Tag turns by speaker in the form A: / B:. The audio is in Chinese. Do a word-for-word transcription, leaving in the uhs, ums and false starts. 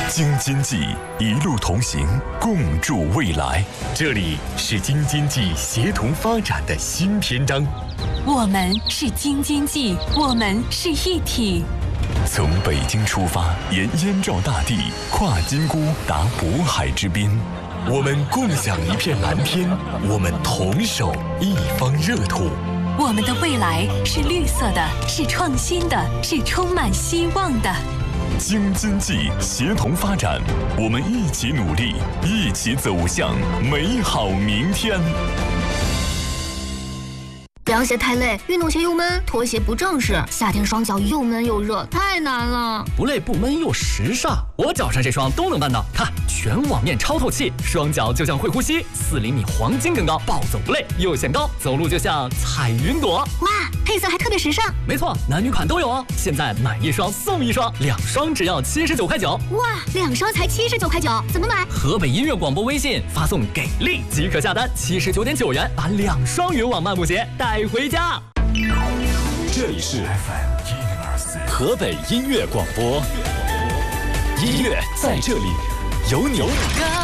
A: 京津冀一路同行，共筑未来。这里是京津冀协同发展的新篇章。
B: 我们是京津冀，我们是一体。
A: 从北京出发，沿燕赵大地，跨金沽达渤海之滨。我们共享一片蓝天，我们同守一方热土。
B: 我们的未来是绿色的，是创新的，是充满希望的。
A: 京津冀协同发展，我们一起努力，一起走向美好明天。
C: 凉鞋太累，运动鞋又闷，拖鞋不正式，夏天双脚又闷又热，太难了。
D: 不累不闷又时尚，我脚上这双都能办到。看，全网面超透气，双脚就像会呼吸，四厘米黄金更高，暴走不累又显高，走路就像彩云朵。
C: 哇，配色还特别时尚。
D: 没错，男女款都有哦。现在买一双送一双，两双只要七十九块九。
C: 哇，两双才七十九块九，怎么买？
D: 河北音乐广播微信发送“给力”即可下单，七十九点九元把两双云网漫步鞋带回家。
A: 这里是河北音乐广播，音乐在这里，有你。